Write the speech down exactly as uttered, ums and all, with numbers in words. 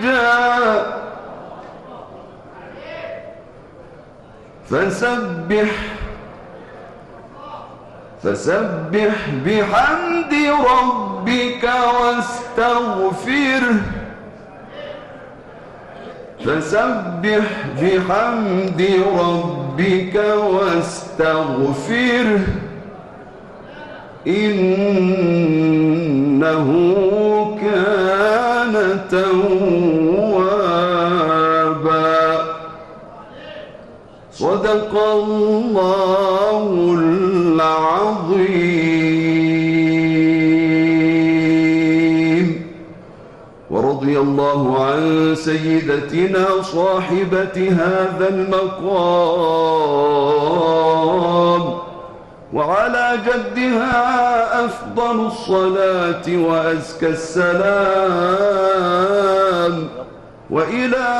فرجا فسبح فسبح بحمد ربك واستغفره فسبح بحمد ربك واستغفره إنه كان توابا. صدق الله العظيم. ورضي الله عن سيدتنا صاحبة هذا المقام وعلى جدها أفضل الصلاة وأزكى السلام، وإلى